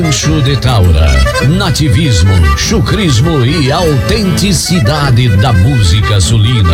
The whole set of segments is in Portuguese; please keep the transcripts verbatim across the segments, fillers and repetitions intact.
Rancho de Taura, nativismo, chucrismo e autenticidade da música sulina.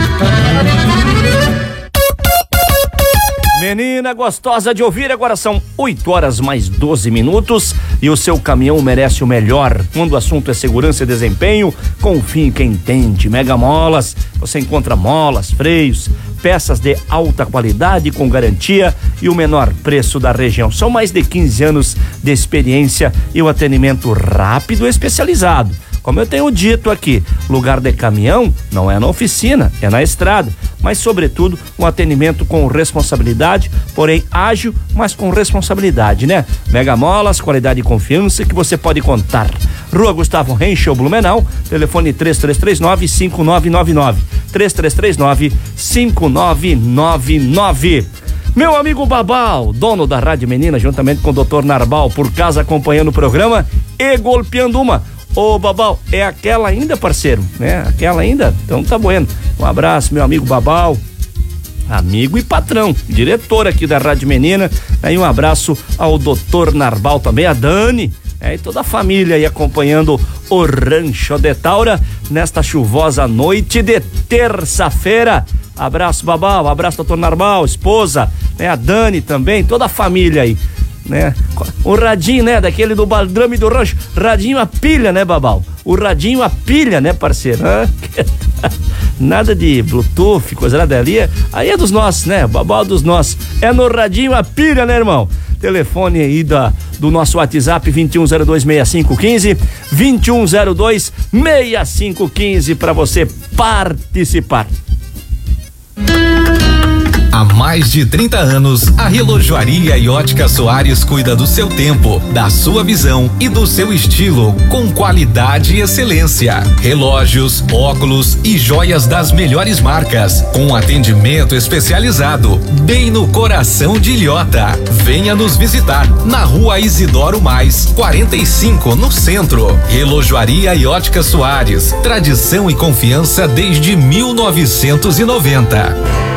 Menina gostosa de ouvir, agora são oito horas mais doze minutos e o seu caminhão merece o melhor. Quando o assunto é segurança e desempenho, confie em quem entende. Mega Molas, você encontra molas, freios, peças de alta qualidade com garantia e o menor preço da região. São mais de quinze anos de experiência e o atendimento rápido e especializado. Como eu tenho dito aqui, lugar de caminhão não é na oficina, é na estrada. Mas, sobretudo, um atendimento com responsabilidade, porém ágil, mas com responsabilidade, né? Mega Molas, qualidade e confiança que você pode contar. Rua Gustavo Henschel, Blumenau, telefone três três três nove, cinco nove nove nove. três três três nove, cinco nove nove nove. Meu amigo Babal, dono da Rádio Menina, juntamente com o doutor Narbal, por casa acompanhando o programa e golpeando uma. Ô Babal, é aquela ainda, parceiro, né? Aquela ainda? Então tá bueno. Um abraço, meu amigo Babal, amigo e patrão, diretor aqui da Rádio Menina. Aí um abraço ao doutor Narbal também, a Dani, né? E toda a família aí acompanhando o Rancho de Taura nesta chuvosa noite de terça-feira. Abraço, Babal, abraço, doutor Narbal, esposa, né? A Dani também, toda a família aí, né? O radinho, né? Daquele do baldrame do rancho, radinho a pilha, né, Babal? O radinho a pilha, né, parceiro? Ah, nada de Bluetooth, coisa nada ali, aí é dos nossos, né? Babal dos nossos, é no radinho a pilha, né, irmão? Telefone aí da, do nosso WhatsApp vinte e um zero dois, seis cinco um cinco, vinte e um zero dois, seis cinco um cinco para você participar. Há mais de trinta anos, a Relojoaria e Ótica Soares cuida do seu tempo, da sua visão e do seu estilo, com qualidade e excelência. Relógios, óculos e joias das melhores marcas, com atendimento especializado, bem no coração de Ilhota. Venha nos visitar na Rua Isidoro Mais, quarenta e cinco, no centro. Relojoaria e Ótica Soares, tradição e confiança desde mil novecentos e noventa.